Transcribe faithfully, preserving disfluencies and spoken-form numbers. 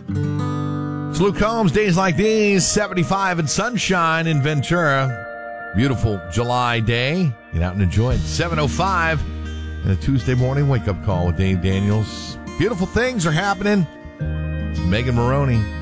It's Luke Combs. Days like these, seventy-five and sunshine in Ventura. Beautiful July day. Get out and enjoy it. seven oh five and a Tuesday morning wake-up call with Dave Daniels. Beautiful things are happening. It's Megan Maroney.